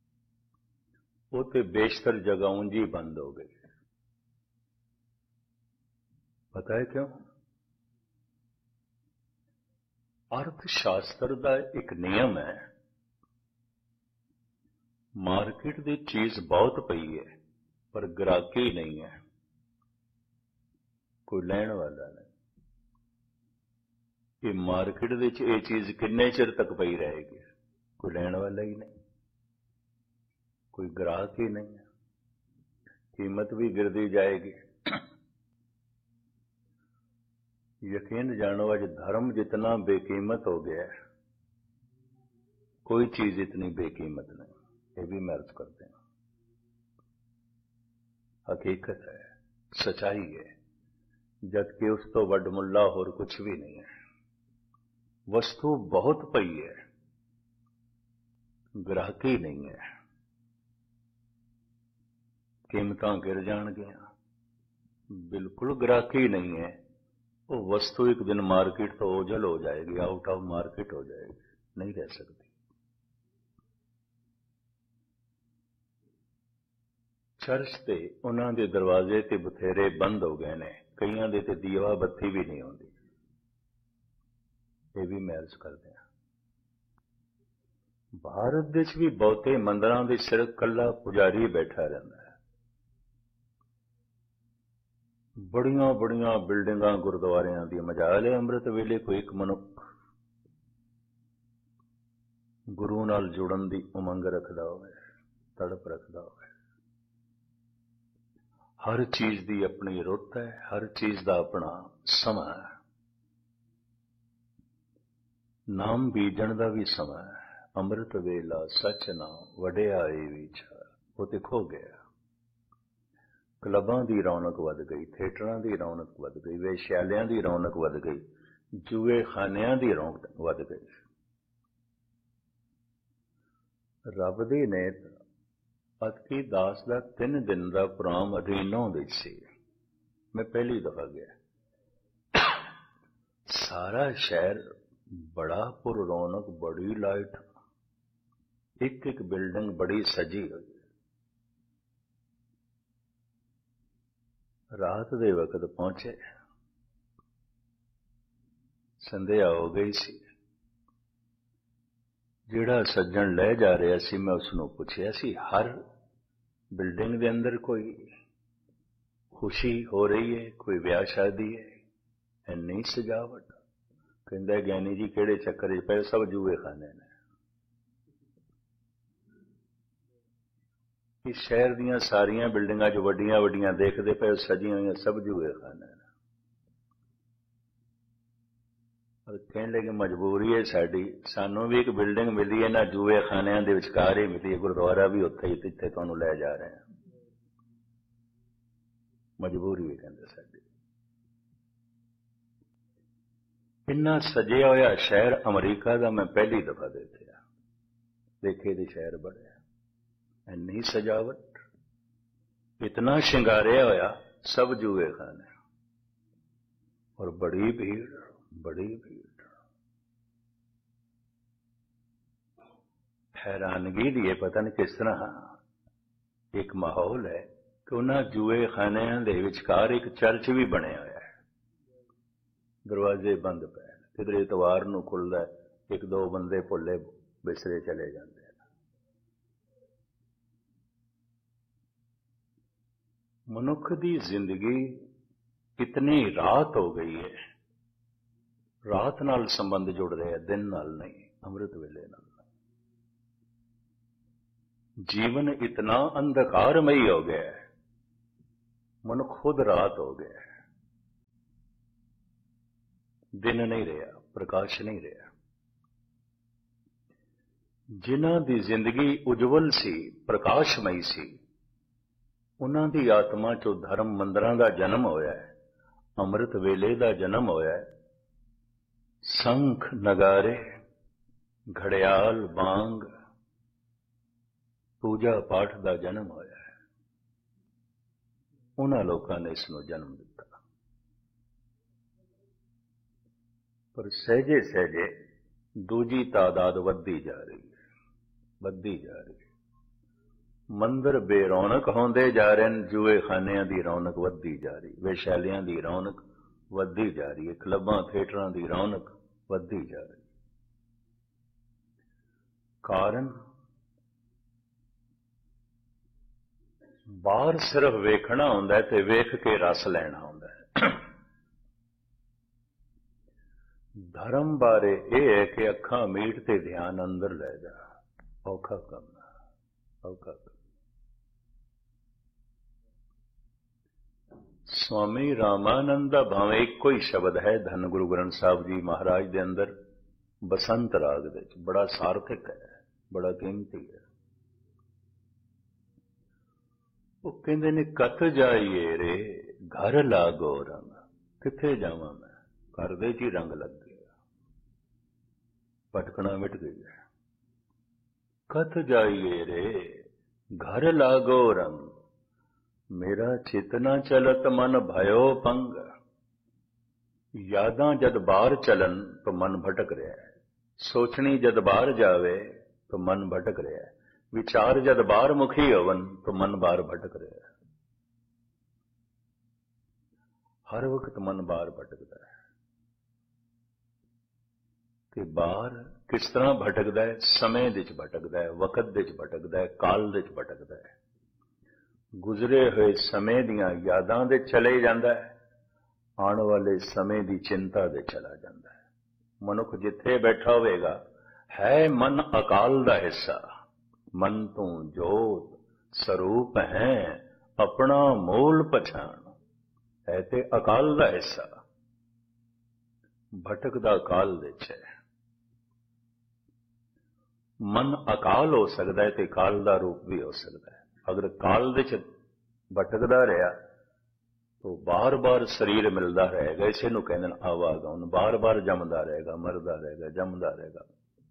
ਉਹ ਤੇ ਬੇਸ਼ਤਰ ਜਗ੍ਹਾ ਉਂਝ ਹੀ ਬੰਦ ਹੋ ਗਈ। ਪਤਾ ਹੈ ਕਿਉਂ? ਅਰਥ ਸ਼ਾਸਤਰ ਦਾ ਇੱਕ ਨਿਯਮ ਹੈ, ਮਾਰਕੀਟ ਦੀ ਚੀਜ਼ ਬਹੁਤ ਪਈ ਹੈ ਪਰ ਗ੍ਰਾਹਕੀ ਨਹੀਂ ਹੈ, ਕੋਈ ਲੈਣ ਵਾਲਾ ਨਹੀਂ। ਕਿ ਮਾਰਕੀਟ ਵਿੱਚ ਇਹ ਚੀਜ਼ ਕਿੰਨੇ ਚਿਰ ਤੱਕ ਪਈ ਰਹੇਗੀ, ਕੋਈ ਲੈਣ ਵਾਲਾ ਹੀ ਨਹੀਂ, ਕੋਈ ਗ੍ਰਾਹਕ ਹੀ ਨਹੀਂ ਹੈ, ਕੀਮਤ ਵੀ ਗਿਰਦੀ ਜਾਏਗੀ। यकीन जानो आज धर्म जितना बेकीमत हो गया है, कोई चीज इतनी बेकीमत नहीं, ये भी मैं अर्ज करते हैं। हकीकत है, सच्चाई है, जबकि उस तो वड मुल्ला और कुछ भी नहीं है। वस्तु बहुत पई है, ग्राहकी नहीं है, कीमतां गिर जाणगियां, बिल्कुल ग्राहकी नहीं है। वो वस्तु एक दिन मार्केट तो ओझल हो जाएगी, आउट ऑफ मार्केट हो जाएगी, नहीं रह सकती। चर्च ते उन्हां दे दरवाजे ते बथेरे बंद हो गए ने, कईयां दे ते दीवा बत्ती भी नहीं आउंदी, ये भी मैं अर्ज करदे हां। भारत विच भी बहुते मंदिरां दे सिर कल्ला पुजारी बैठा रहिंदा है। बड़ियां बड़ियां बिल्डिंगां गुरुद्वारियां दी मजाल है, अमृत वेले कोई एक मनुख गुरु नाल जुड़न दी उमंग रखदा होवे, तड़प रखदा होवे। हर चीज दी अपनी रुत है, हर चीज दा अपना समा है। नाम बीजण दा भी समा है, अमृत वेला सच नाम वडियाई विचार, वो ते खो गया। ਕਲੱਬਾਂ ਦੀ ਰੌਣਕ ਵੱਧ ਗਈ, ਥੀਏਟਰਾਂ ਦੀ ਰੌਣਕ ਵੱਧ ਗਈ, ਵੇਸ਼ਿਆਲਿਆਂ ਦੀ ਰੌਣਕ ਵੱਧ ਗਈ, ਜੂਏ ਖਾਨਿਆਂ ਦੀ ਰੌਣਕ ਵੱਧ ਗਈ। ਰੱਬ ਦੀ ਨੇਤ ਅਤਕੀ ਦਾਸ ਦਾ 3 ਦਿਨ ਦਾ ਪ੍ਰੋਗਰਾਮ ਅਧੀਨੋਂ ਵਿੱਚ ਸੀ। ਮੈਂ ਪਹਿਲੀ ਦਫਾ ਗਿਆ। ਸਾਰਾ ਸ਼ਹਿਰ ਬੜਾ ਪੁਰ ਰੌਣਕ, ਬੜੀ ਲਾਈਟ, ਇੱਕ ਇੱਕ ਬਿਲਡਿੰਗ ਬੜੀ ਸਜੀ ਹੋਈ। ਰਾਤ ਦੇ ਵਕਤ ਪਹੁੰਚੇ, ਸੰਧਿਆ ਹੋ ਗਈ ਸੀ। ਜਿਹੜਾ ਸੱਜਣ ਲੈ ਜਾ ਰਿਹਾ ਸੀ, ਮੈਂ ਉਸ ਨੂੰ ਪੁੱਛਿਆ ਸੀ, ਹਰ ਬਿਲਡਿੰਗ ਦੇ ਅੰਦਰ ਕੋਈ ਖੁਸ਼ੀ ਹੋ ਰਹੀ ਹੈ, ਕੋਈ ਵਿਆਹ ਸ਼ਾਦੀ ਹੈ, ਇੰਨੀ ਸਜਾਵਟ? ਕਹਿੰਦਾ ਗਿਆਨੀ ਜੀ ਕਿਹੜੇ ਚੱਕਰ 'ਚ ਪਏ, ਸਭ ਜੂਏ ਖਾਨੇ ਨੇ। ਇਸ ਸ਼ਹਿਰ ਦੀਆਂ ਸਾਰੀਆਂ ਬਿਲਡਿੰਗਾਂ 'ਚ ਵੱਡੀਆਂ ਵੱਡੀਆਂ ਦੇਖਦੇ ਪਏ, ਸਜੀਆਂ ਹੋਈਆਂ, ਸਭ ਜੂਏ ਖਾਨੇ ਨੇ। ਕਹਿਣ ਲੱਗੇ ਮਜਬੂਰੀ ਹੈ ਸਾਡੀ, ਸਾਨੂੰ ਵੀ ਇੱਕ ਬਿਲਡਿੰਗ ਮਿਲੀ ਹੈ ਨਾ ਜੂਏ ਖਾਨਿਆਂ ਦੇ ਵਿਚਕਾਰ ਹੀ ਮਿਲੀ ਹੈ, ਗੁਰਦੁਆਰਾ ਵੀ ਉੱਥੇ ਹੀ, ਜਿੱਥੇ ਤੁਹਾਨੂੰ ਲੈ ਜਾ ਰਹੇ ਹਾਂ। ਮਜਬੂਰੀ ਹੈ ਕਹਿੰਦੇ ਸਾਡੀ। ਇੰਨਾ ਸਜਿਆ ਹੋਇਆ ਸ਼ਹਿਰ ਅਮਰੀਕਾ ਦਾ ਮੈਂ ਪਹਿਲੀ ਦਫਾ ਦੇਖਿਆ। ਦੇਖੇ ਦੇ ਸ਼ਹਿਰ ਬੜਿਆ, ਇੰਨੀ ਸਜਾਵਟ, ਇਤਨਾ ਸ਼ਿੰਗਾਰਿਆ ਹੋਇਆ, ਸਭ ਜੂਏ ਖਾਨੇ, ਔਰ ਬੜੀ ਭੀੜ, ਬੜੀ ਭੀੜ। ਹੈਰਾਨਗੀ ਦੀ ਪਤਾ ਨਹੀਂ ਕਿਸ ਤਰ੍ਹਾਂ ਇੱਕ ਮਾਹੌਲ ਹੈ ਕਿ ਉਹਨਾਂ ਜੂਏ ਖਾਨਿਆਂ ਦੇ ਵਿਚਕਾਰ ਇੱਕ ਚਰਚ ਵੀ ਬਣਿਆ ਹੋਇਆ ਹੈ। ਦਰਵਾਜ਼ੇ ਬੰਦ ਪਏ, ਕਿਧਰੇ ਇਤਵਾਰ ਨੂੰ ਖੁੱਲ੍ਹਦਾ, ਇੱਕ ਦੋ ਬੰਦੇ ਭੁੱਲੇ ਬਿਸਰੇ ਚਲੇ ਜਾਂਦੇ। ਮਨੁੱਖ ਦੀ ਜ਼ਿੰਦਗੀ ਇਤਨੀ ਰਾਤ ਹੋ ਗਈ ਹੈ, ਰਾਤ ਨਾਲ ਸੰਬੰਧ ਜੁੜ ਰਿਹਾ, ਦਿਨ ਨਾਲ ਨਹੀਂ, ਅੰਮ੍ਰਿਤ ਵੇਲੇ ਨਾਲ। ਜੀਵਨ ਇਤਨਾ ਅੰਧਕਾਰਮਈ ਹੋ ਗਿਆ ਹੈ, ਮਨੁੱਖ ਖੁਦ ਰਾਤ ਹੋ ਗਿਆ ਹੈ, ਦਿਨ ਨਹੀਂ ਰਿਹਾ, ਪ੍ਰਕਾਸ਼ ਨਹੀਂ ਰਿਹਾ। ਜਿਨ੍ਹਾਂ ਦੀ ਜ਼ਿੰਦਗੀ ਉਜਵਲ ਸੀ, ਪ੍ਰਕਾਸ਼ਮਈ ਸੀ, ਉਹਨਾਂ ਦੀ ਆਤਮਾ 'ਚੋਂ ਧਰਮ ਮੰਦਰਾਂ ਦਾ ਜਨਮ ਹੋਇਆ ਹੈ, ਅੰਮ੍ਰਿਤ ਵੇਲੇ ਦਾ ਜਨਮ ਹੋਇਆ ਹੈ, ਸੰਖ ਨਗਾਰੇ, ਘੜਿਆਲ, ਬਾਂਗ, ਪੂਜਾ ਪਾਠ ਦਾ ਜਨਮ ਹੋਇਆ ਹੈ। ਉਹਨਾਂ ਲੋਕਾਂ ਨੇ ਇਸ ਨੂੰ ਜਨਮ ਦਿੱਤਾ। ਪਰ ਸਹਿਜੇ ਸਹਿਜੇ ਦੂਜੀ ਤਾਦਾਦ ਵੱਧਦੀ ਜਾ ਰਹੀ ਹੈ, ਵੱਧਦੀ ਜਾ ਰਹੀ ਹੈ। ਮੰਦਰ ਬੇਰੌਣਕ ਹੁੰਦੇ ਜਾ ਰਹੇ ਨੇ, ਜੂਏ ਖਾਨਿਆਂ ਦੀ ਰੌਣਕ ਵੱਧਦੀ ਜਾ ਰਹੀ, ਵੇਸ਼ਾਲਿਆਂ ਦੀ ਰੌਣਕ ਵੱਧਦੀ ਜਾ ਰਹੀ ਹੈ, ਕਲੱਬਾਂ ਥੀਏਟਰਾਂ ਦੀ ਰੌਣਕ ਵੱਧਦੀ ਜਾ ਰਹੀ। ਕਾਰਨ ਬਾਹਰ ਸਿਰਫ ਵੇਖਣਾ ਹੁੰਦਾ ਤੇ ਵੇਖ ਕੇ ਰਸ ਲੈਣਾ ਹੁੰਦਾ ਹੈ। ਧਰਮ ਬਾਰੇ ਇਹ ਹੈ ਕਿ ਅੱਖਾਂ ਮੀਟ ਤੇ ਧਿਆਨ ਅੰਦਰ ਲੈ ਜਾ। ਔਖਾ ਕੰਮ, ਔਖਾ ਕੰਮ। ਸਵਾਮੀ ਰਾਮਾਨੰਦ ਦਾ ਭਾਵੇਂ ਇੱਕੋ ਹੀ ਸ਼ਬਦ ਹੈ ਧੰਨ ਗੁਰੂ ਗ੍ਰੰਥ ਸਾਹਿਬ ਜੀ ਮਹਾਰਾਜ ਦੇ ਅੰਦਰ, ਬਸੰਤ ਰਾਗ ਦੇ ਵਿੱਚ, ਬੜਾ ਸਾਰਥਕ ਹੈ, ਬੜਾ ਕੀਮਤੀ ਹੈ। ਉਹ ਕਹਿੰਦੇ ਨੇ ਕਤ ਜਾਈਏ ਰੇ ਘਰ ਲਾਗੋ ਰੰਗ। ਕਿੱਥੇ ਜਾਵਾਂ ਮੈਂ, ਘਰ ਦੇ 'ਚ ਹੀ ਰੰਗ ਲੱਗ ਗਿਆ, ਭਟਕਣਾ ਮਿਟ ਗਿਆ। ਕਤ ਜਾਈਏ ਰੇ ਘਰ ਲਾਗੋ ਰੰਗ, ਮੇਰਾ ਚਿਤ ਨਾ ਚਲਤ ਮਨ ਭਇਓ ਪੰਗ। ਯਾਦਾਂ ਜਦ ਬਾਹਰ ਚਲਨ ਤਾਂ ਮਨ ਭਟਕ ਰਿਹਾ ਹੈ, ਸੋਚਣੀ ਜਦ ਬਾਹਰ ਜਾਵੇ ਤਾਂ ਮਨ ਭਟਕ ਰਿਹਾ ਹੈ, ਵਿਚਾਰ ਜਦ ਬਾਹਰ ਮੁਖੀ ਹੋਵਨ ਤਾਂ ਮਨ ਬਾਹਰ ਭਟਕ ਰਿਹਾ ਹੈ। ਹਰ ਵਕਤ ਮਨ ਬਾਹਰ ਭਟਕਦਾ ਹੈ। ਕਿ ਬਾਹਰ ਕਿਸ ਤਰ੍ਹਾਂ ਭਟਕਦਾ ਹੈ? ਸਮੇਂ ਦੇ 'ਚ ਭਟਕਦਾ ਹੈ, ਵਕਤ ਦੇ 'ਚ ਭਟਕਦਾ ਹੈ, ਕਾਲ ਦੇ 'ਚ ਭਟਕਦਾ ਹੈ। ਗੁਜ਼ਰੇ ਹੋਏ ਸਮੇਂ ਦੀਆਂ ਯਾਦਾਂ ਦੇ ਚਲੇ ਜਾਂਦਾ ਹੈ, ਆਉਣ ਵਾਲੇ ਸਮੇਂ ਦੀ ਚਿੰਤਾ ਦੇ ਚਲਾ ਜਾਂਦਾ ਹੈ। ਮਨੁੱਖ ਜਿੱਥੇ ਬੈਠਾ ਹੋਵੇਗਾ, ਹੈ ਮਨ ਅਕਾਲ ਦਾ ਹਿੱਸਾ। ਮਨ ਤੂੰ ਜੋਤ ਸਰੂਪ ਹੈ, ਆਪਣਾ ਮੂਲ ਪਛਾਣ, ਹੈ ਤੇ ਅਕਾਲ ਦਾ ਹਿੱਸਾ। ਭਟਕਦਾ ਕਾਲ ਦੇ 'ਚ ਹੈ। ਮਨ ਅਕਾਲ ਹੋ ਸਕਦਾ ਹੈ ਤੇ ਕਾਲ ਦਾ ਰੂਪ ਵੀ ਹੋ ਸਕਦਾ ਹੈ। ਅਗਰ ਕਾਲ ਦੇ 'ਚ भटकदा रहा तो बार बार शरीर मिलता रहेगा। इसे नूं कहंदे ने आवागमन। बार बार जमदा रहेगा, मरदा रहेगा, जमदा रहेगा।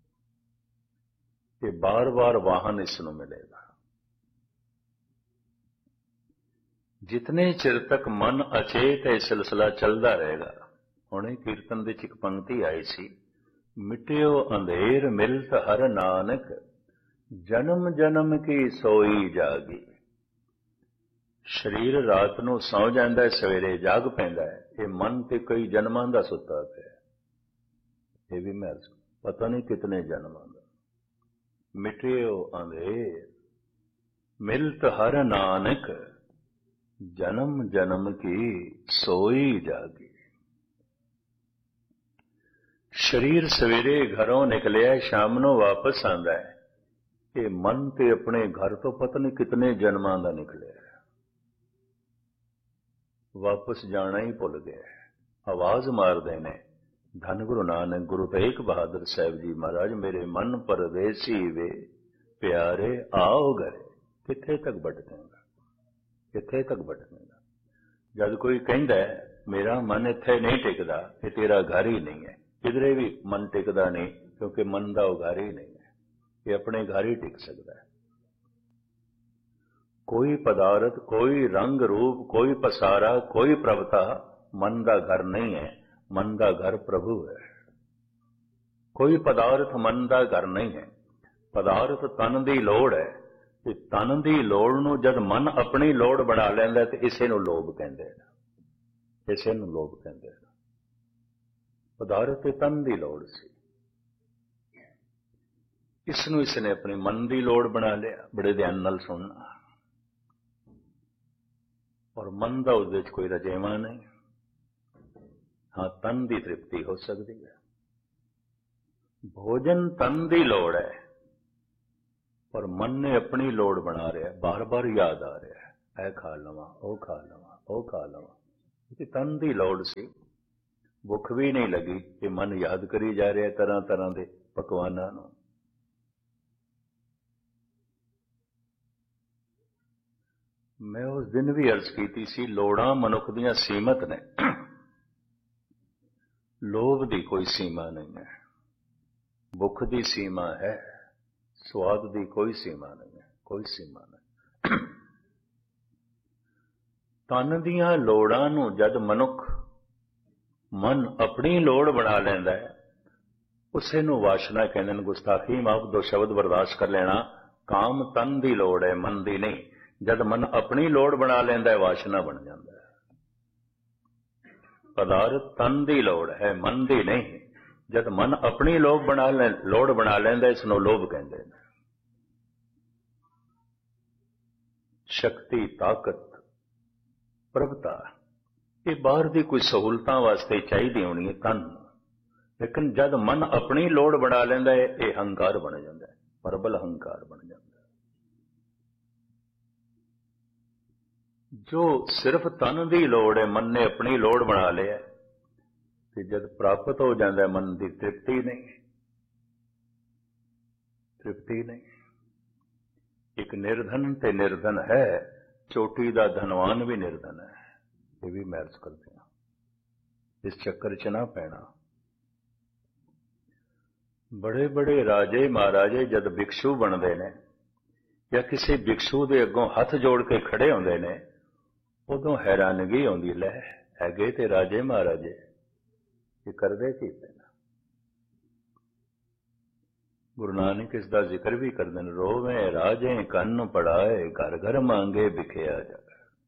ये बार बार वाहन इसनूं मिलेगा। जितने चिर तक मन अचेत है सिलसिला चलता रहेगा। हुणे कीर्तन दे एक पंक्ति आई सी, मिटियो अंधेर मिलत हर नानक, जन्म जन्म की सोई जागी। शरीर रात नूं सौ जांदा है, सवेरे जाग पैंदा है। ये मन ते कई जन्मां दा सुत्ता पिया। ये भी मैं पता नहीं कितने जन्मां दा। मिटियो अंधेर मिलत हर नानक, जन्म जन्म की सोई जागी। शरीर सवेरे घरों निकलिया, शाम नूं वापस आंदा है। ये मन ते अपने घर तो पता नहीं कितने जन्मां दा निकलिया, वापस जाना ही भुल गया। आवाज मारदे ने धन गुरु नानक, गुरु तेग बहादुर साहब जी महाराज, मेरे मन परदेसी वे प्यारे आओ घरे। किथे तक भटकेगा, किथे तक भटकेगा। जब कोई कहता है मेरा मन इत्थे नहीं टिकदा, ये तेरा घर ही नहीं है। किधरे भी मन टिकदा नहीं, क्योंकि मन का घर ही नहीं है। ये अपने घर ही टिक सकता है। कोई पदार्थ, कोई रंग रूप, कोई पसारा, कोई प्रभता मन का घर नहीं है। मन का घर प्रभु है। कोई पदार्थ मन का घर नहीं है। पदार्थ तन की लोड़ है। ते तन की लोड़ नूं जद मन अपनी लोड़ बना लैंदा ते इसे नूं लोभ कहंदे ने। इसे नूं लोभ कहंदे ने। पदार्थ ते तन की लोड़ सी, इसनूं इसने अपने मन की लोड़ बना लिया। बड़े ध्यान नाल सुनना। और मन का उसदे च कोई रजेवा नहीं। हाँ, तन की तृप्ति हो सकती है। भोजन तन की लोड़ है, पर मन ने अपनी लोड़ बना रहा। बार बार याद आ रहा है, ऐ खा लवां, ओ खा लवां, ओ खा लवां। क्योंकि तन की लोड़ सी, भुख भी नहीं लगी कि मन याद करी जा रहा है तरह तरह के पकवानां नूं। मैं उस दिन भी अर्ज की सी, लोड़ां मनुख दियां सीमित ने। लोभ की कोई सीमा नहीं है। भुख की सीमा है, स्वाद की कोई सीमा नहीं है, कोई सीमा नहीं। तन दियां लोड़ां नूं जद मनुख मन अपनी लोड़ बना लैंदा है, उसे नूं वासना कहंदे ने। गुस्ताखी माफ, दो शब्द बर्दाश्त कर लेना। काम तन की लोड़ है, मन की नहीं। जद मन अपनी लोड़ बना लैंदा है, वासना बन जाता है। पदार्थ तन की लोड़ है, मन की नहीं। जद मन अपनी लोड़ बना लैंदा, इसनूं लोभ कहंदे ने। शक्ति, ताकत, प्रभता, ये बाहर की कोई सहूलतां वास्ते चाहिए होनी है तन। लेकिन जद मन अपनी लोड़ बना लैंदा है, ये हंकार बन जाता है, प्रबल हंकार बन जाता है। जो सिर्फ तन की लोड़ है, मन ने अपनी लोड़ बना लिया, कि जब प्राप्त हो जाता है मन की तृप्ति नहीं, तृप्ति नहीं। एक निर्धन ते निर्धन है, चोटी का धनवान भी निर्धन है। ये भी मैं अर्ज करते हैं, इस चक्कर च ना पैना। बड़े बड़े राजे महाराजे जद भिक्षु बनते हैं, या किसी भिक्षु के अगों हथ जोड़ के खड़े होंदे ने, उदों हैरानगी आउंदी, लै हैगे ते राजे महाराजे, ये करदे की पे। गुरु नानक इसका जिक्र भी करते हैं, रोवे राजे कन्न पड़ाए, घर घर मांगे बिखिया जा।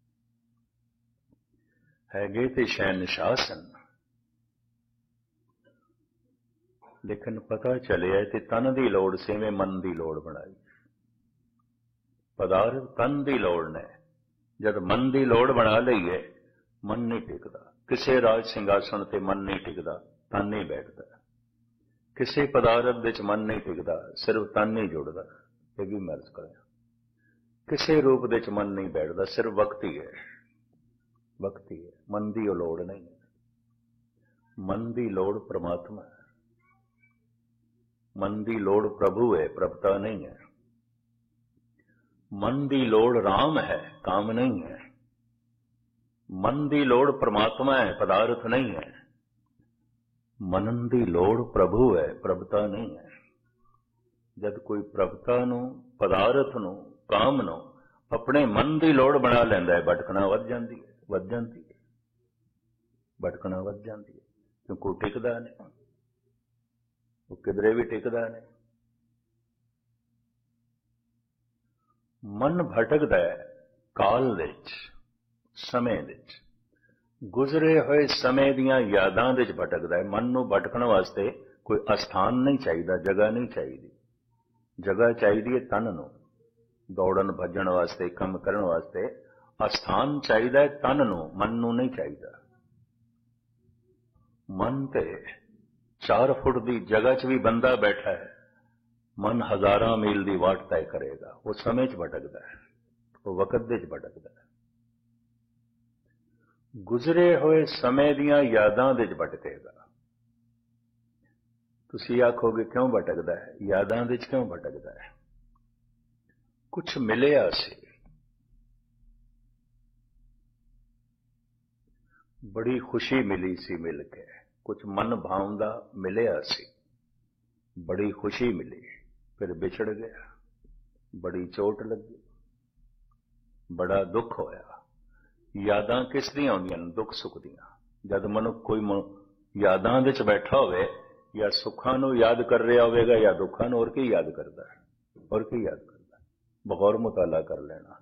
हैगे ते शहनशाह सन, लेकिन पता चलिया कि तन की लोड़ से में मन की लोड़ बनाई। पदार्थ तन की लोड़ ने, जब मन की लोड़ बना लईए, मन नहीं टिकता। किसी राज सिंघासन से मन नहीं टिकता, तन नहीं बैठता। किसी पदार्थ विच मन नहीं टिकता, सिर्फ तन नहीं जुड़ता। यह भी मैं अर्ज कराया। किसी रूप विच मन नहीं बैठता, सिर्फ वक्त ही है, वक्त ही है। मन की लोड़ नहीं है। मन की लोड़ परमात्मा है, मन की लोड़ प्रभु है, प्रभुता नहीं है। मन दी लोड़ राम है, काम नहीं है। मन दी लोड़ परमात्मा है, पदार्थ नहीं है। मनन दी लोड़ प्रभु है, प्रभुता नहीं है। जद कोई प्रभुता नूं, पदार्थ नूं, काम नूं अपने मन दी लोड़ बना लैंदा है, भटकना वध जांदी है, वध जांदी है, भटकना वध जांदी है। क्योंकि वो टिकदा नहीं, वो किधरे भी टिकदा नहीं। मन भटकदा है काल दे विच, समय दे विच, गुजरे हुए समय दीयां यादां दे विच भटकदा है। मन नूं भटकण वास्ते कोई अस्थान नहीं चाहिदा, जगह नहीं चाहिदी। जगह चाहिदी है तन नूं, दौड़न भजन वास्ते, काम करन वास्ते अस्थान चाहिदा है तन नूं, मन नूं नहीं चाहिदा। मन ते 4 फुट दी जगह च भी बंदा बैठा है, मन हजारां मील दी वाट तय करेगा। वो समय च भटकदा है, वो वकत दे च भटकदा है। गुजरे हुए समय दीयां यादां दे च भटकेगा। तुसीं आखोगे क्यों भटकदा है? यादां दे च क्यों भटकदा है? कुछ मिलिया सी, बड़ी खुशी मिली सी मिल के। कुछ मन भावंदा मिलिया सी, बड़ी खुशी मिली, फिर बिछड़ गया, बड़ी चोट लगी, बड़ा दुख होया। यादां किस दियां होंदियां ने? दुख सुख दियां। जद मनुख कोई यादां दे च बैठा होवे, या सुखां नूं याद कर रहा होवेगा या दुखां नूं, और की याद करदा है, और की याद करदा है? बगौर मुताला कर लेना।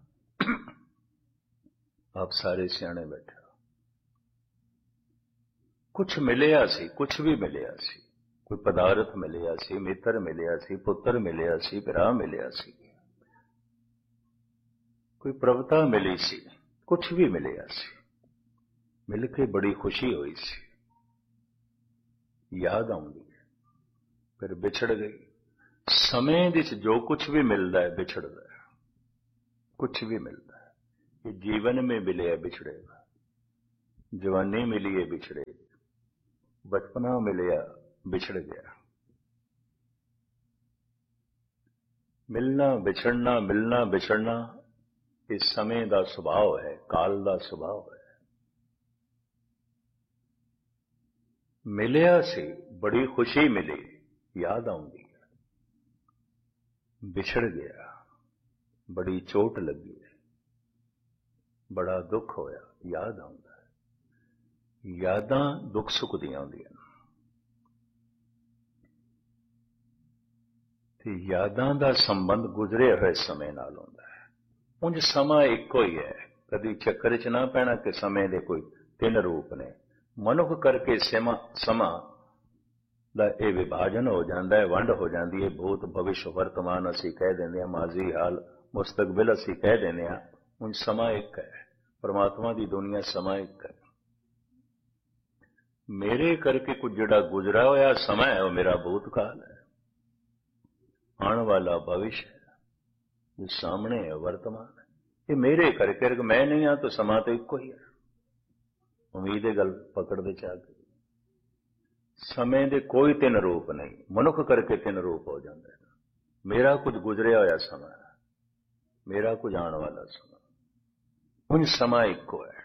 आप सारे सियाणे बैठे हो। कुछ मिलिया सी, कुछ भी मिलिया सी, कोई पदार्थ मिलिया सी, मित्र मिलिया सी, पुत्र मिलिया सी, भरा मिलिया सी, कोई प्रभुता मिली सी, कुछ भी मिलिया सी, मिलके बड़ी खुशी हुई सी, याद आउंदी, फिर बिछड़ गई। समय विच जो कुछ भी मिलता है बिछड़ता है, कुछ भी मिलता है। ये जीवन में मिले बिछड़ेगा, जवानी मिली है बिछड़ेगी, बचपना मिलिया बिछड़ गया। मिलना बिछड़ना, मिलना बिछड़ना इस समय का सुभाव है, काल का सुभाव है। मिलिया सी, बड़ी खुशी मिली, याद आउंदी, बिछड़ गया, बड़ी चोट लगी, बड़ा दुख होया, याद आउंदा है। यादां दुख सुख दियां होंदियां ते यादां दा संबंध गुजरे हुए समय नाल होंदा है। उंज समा इक्को ही है, कदी चक्कर च ना पैना कि समय दे कोई 3 रूप ने। मनुख करके समा ਦਾ ਇਹ ਵਿਭਾਜਨ ਹੋ ਜਾਂਦਾ ਹੈ, ਵੰਡ ਹੋ ਜਾਂਦੀ ਹੈ। ਭੂਤ ਭਵਿਸ਼ ਵਰਤਮਾਨ ਅਸੀਂ ਕਹਿ ਦਿੰਦੇ ਹਾਂ, ਮਾਜ਼ੀ ਹਾਲ ਮੁਸਤਕਬਲ ਅਸੀਂ ਕਹਿ ਦਿੰਦੇ ਹਾਂ। ਹੁਣ ਸਮਾਂ ਇੱਕ ਹੈ, परमात्मा ਦੀ ਦੁਨੀਆ ਸਮਾਂ ਇੱਕ ਹੈ। ਮੇਰੇ ਕਰਕੇ ਕੁਝ ਜਿਹੜਾ ਗੁਜ਼ਰਾ ਹੋਇਆ ਸਮਾਂ ਹੈ ਉਹ ਮੇਰਾ ਭੂਤਕਾਲ ਹੈ, ਆਉਣ ਵਾਲਾ ਭਵਿਸ਼ ਹੈ, ਜੋ ਸਾਹਮਣੇ ਹੈ ਵਰਤਮਾਨ ਹੈ। ਇਹ ਮੇਰੇ ਕਰਕੇ, ਮੈਂ ਨਹੀਂ ਹਾਂ ਤਾਂ ਸਮਾਂ ਤਾਂ ਇੱਕੋ ਹੀ ਹੈ। ਉਮੀਦ ਹੈ ਗੱਲ ਪਕੜ ਦੇ ਚ ਆ ਗਈ। समय दे कोई 3 रूप नहीं, मनुख करके 3 रूप हो जाते हैं। मेरा कुछ गुजरिया होया समा, मेरा कुछ आने वाला समा, उन समा इको है।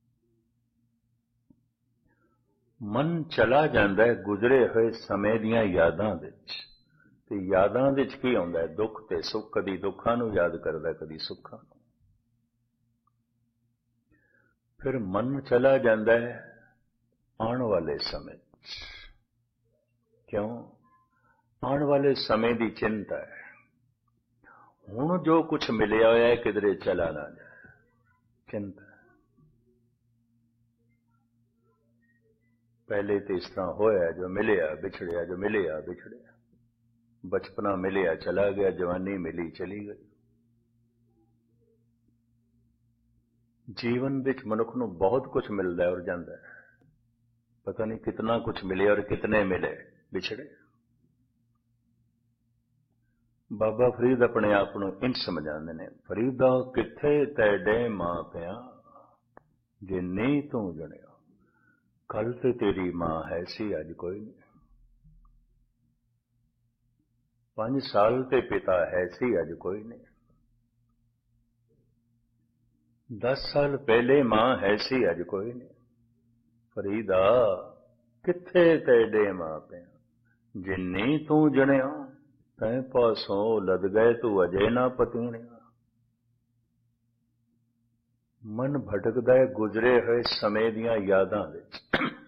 मन चला जाता है गुजरे हुए समय दियां यादां विच, ते यादां विच की आउंदा है? दुख ते सुख। कदी दुखां नूं याद करदा, कदी सुखां नूं। फिर मन चला जाता है आने वाले समय। क्यों? आने वाले समय की चिंता है। हुण जो कुछ मिलिया होया है किधरे चला ना जाए, चिंता है। पहले तो इस तरह होया जो मिलिया बिछड़िया, जो मिलिया बिछड़िया। बचपना मिलिया चला गया, जवानी मिली चली गई। जीवन विच मनुख नूं बहुत कुछ मिलता है और जाता है, पता नहीं कितना कुछ मिले और कितने मिले बिछड़े। बाबा फरीद अपने आप को इंज समझाते हैं, फरीदा किथे तैडे मां पिया जे नहीं तू जणिया, कल ते तेरी मां है सी अज कोई नहीं। 5 साल ते पिता है सी अज कोई नहीं। 10 ਸਾਲ ਪਹਿਲੇ ਮਾਂ ਹੈ ਸੀ, ਅੱਜ ਕੋਈ ਨਹੀਂ। ਫਰੀਦਾ ਕਿੱਥੇ ਤੇਡੇ ਮਾਂ ਪਿਆ, ਜਿੰਨੀ ਤੂੰ ਜਣਿਆ ਤੈਂ ਪਾਸੋਂ ਲਦ ਗਏ, ਤੂੰ ਅਜੇ ਨਾ ਪਤੀਣਿਆ। ਮਨ ਭਟਕਦਾ ਹੈ ਗੁਜ਼ਰੇ ਹੋਏ ਸਮੇਂ ਦੀਆਂ ਯਾਦਾਂ ਵਿੱਚ।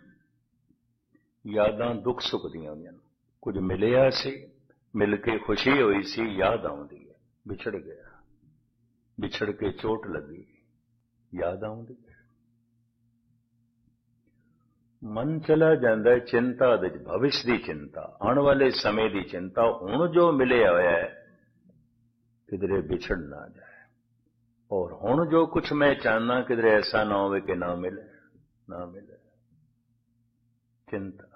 ਯਾਦਾਂ ਦੁੱਖ ਸੁੱਖ ਦੀਆਂ ਹੁੰਦੀਆਂ ਨੇ। ਕੁਝ ਮਿਲਿਆ ਸੀ, ਮਿਲ ਕੇ ਖੁਸ਼ੀ ਹੋਈ ਸੀ, ਯਾਦ ਆਉਂਦੀ ਹੈ। ਵਿਛੜ ਗਿਆ, ਵਿਛੜ ਕੇ ਚੋਟ ਲੱਗੀ, ਯਾਦ ਆਉਂਦੀ ਹੈ। ਮਨ ਚਲਾ ਜਾਂਦਾ ਹੈ ਚਿੰਤਾ ਦੇ, ਭਵਿਸ਼ ਦੀ ਚਿੰਤਾ, ਆਉਣ ਵਾਲੇ ਸਮੇਂ ਦੀ ਚਿੰਤਾ। ਹੁਣ ਜੋ ਮਿਲਿਆ ਹੋਇਆ ਹੈ ਕਿਧਰੇ ਵਿਛੜ ਨਾ ਜਾਏ, ਔਰ ਹੁਣ ਜੋ ਕੁਛ ਮੈਂ ਚਾਹਨਾ ਕਿਧਰੇ ਐਸਾ ਨਾ ਹੋਵੇ ਕਿ ਨਾ ਮਿਲੇ, ਨਾ ਮਿਲੇ। ਚਿੰਤਾ।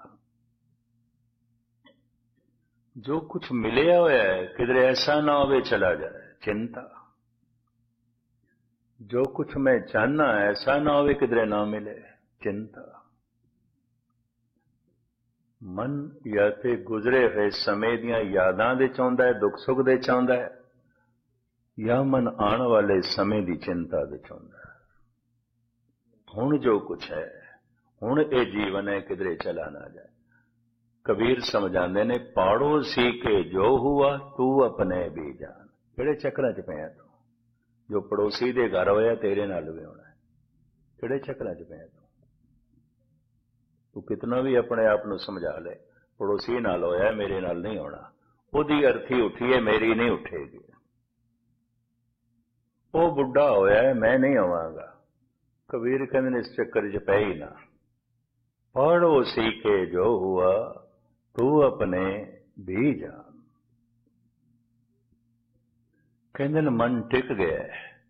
ਜੋ ਕੁਛ ਮਿਲਿਆ ਹੋਇਆ ਹੈ ਕਿਧਰੇ ਐਸਾ ਨਾ ਹੋਵੇ ਚਲਾ ਜਾਏ, ਚਿੰਤਾ। ਜੋ ਕੁਛ ਮੈਂ ਚਾਹਨਾ ਐਸਾ ਨਾ ਹੋਵੇ ਕਿਧਰੇ ਨਾ ਮਿਲੇ, ਚਿੰਤਾ। ਮਨ ਜਾਂ ਤੇ ਗੁਜ਼ਰੇ ਹੋਏ ਸਮੇਂ ਦੀਆਂ ਯਾਦਾਂ ਦੇ ਚਾਹੁੰਦਾ ਹੈ, ਦੁੱਖ ਸੁੱਖ ਦੇ ਚਾਹੁੰਦਾ ਹੈ, ਜਾਂ ਮਨ ਆਉਣ ਵਾਲੇ ਸਮੇਂ ਦੀ ਚਿੰਤਾ ਦੇ ਚਾਹੁੰਦਾ ਹੈ। ਹੁਣ ਜੋ ਕੁਛ ਹੈ, ਹੁਣ ਇਹ ਜੀਵਨ ਹੈ, ਕਿਧਰੇ ਚਲਾ ਨਾ ਜਾਏ। ਕਬੀਰ ਸਮਝਾਉਂਦੇ ਨੇ, ਪਾੜੋ ਸੀ ਕੇ ਜੋ ਹੁਆ ਤੂੰ ਆਪਣੇ ਵੀ ਜਾਣ। ਕਿਹੜੇ ਚੱਕਰਾਂ 'ਚ ਪਿਆ ਤੂੰ? ਜੋ ਪੜੋਸੀ ਦੇ ਘਰ ਹੋਇਆ ਤੇਰੇ ਨਾਲ ਵੀ ਹੋਣਾ। ਕਿਹੜੇ ਚੱਕਰਾਂ 'ਚ ਪਿਆ ਤੂੰ? ਤੂੰ ਕਿਤਨਾ ਵੀ ਆਪਣੇ ਆਪ ਨੂੰ ਸਮਝਾ ਲੈ, ਪੜੋਸੀ ਨਾਲ ਹੋਇਆ ਮੇਰੇ ਨਾਲ ਨਹੀਂ ਹੋਣਾ। ਉਹਦੀ ਅਰਥੀ ਉੱਠੀ ਹੈ, ਮੇਰੀ ਨਹੀਂ ਉੱਠੇਗੀ। ਉਹ ਬੁੱਢਾ ਹੋਇਆ ਮੈਂ ਨਹੀਂ ਆਵਾਂਗਾ। ਕਬੀਰ ਕਹਿੰਦੇ ਨੇ ਇਸ ਚੱਕਰ 'ਚ ਪੈ ਹੀ ਨਾ। ਪੜੋਸੀ ਕੇ ਜੋ ਹੁਆ ਤੂੰ ਆਪਣੇ ਵੀ ਜਾਣ। ਕਹਿੰਦੇ ਨੇ ਮਨ ਟਿਕ ਗਿਆ,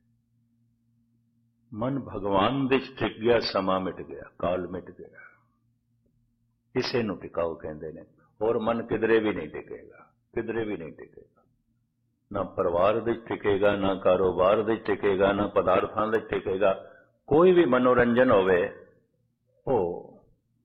ਮਨ ਭਗਵਾਨ ਦੇ ਵਿੱਚ ਟਿਕ ਗਿਆ, ਸਮਾਂ ਮਿਟ ਗਿਆ, ਕਾਲ ਮਿਟ ਗਿਆ। ਇਸੇ ਨੂੰ ਟਿਕਾਓ ਕਹਿੰਦੇ ਨੇ। ਹੋਰ ਮਨ ਕਿਧਰੇ ਵੀ ਨਹੀਂ ਟਿਕੇਗਾ, ਕਿਧਰੇ ਵੀ ਨਹੀਂ ਟਿਕੇਗਾ। ਨਾ ਪਰਿਵਾਰ ਵਿੱਚ ਟਿਕੇਗਾ, ਨਾ ਕਾਰੋਬਾਰ ਵਿੱਚ ਟਿਕੇਗਾ, ਨਾ ਪਦਾਰਥਾਂ ਵਿੱਚ ਟਿਕੇਗਾ। ਕੋਈ ਵੀ ਮਨੋਰੰਜਨ ਹੋਵੇ ਉਹ